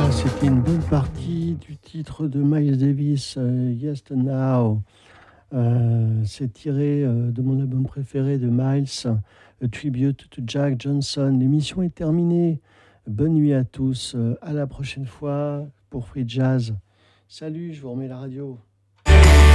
C'était une bonne partie du titre de Miles Davis, Yes Now. C'est tiré de mon album préféré de Miles, A Tribute to Jack Johnson. L'émission est terminée. Bonne nuit à tous. À la prochaine fois pour Free Jazz. Salut, je vous remets la radio.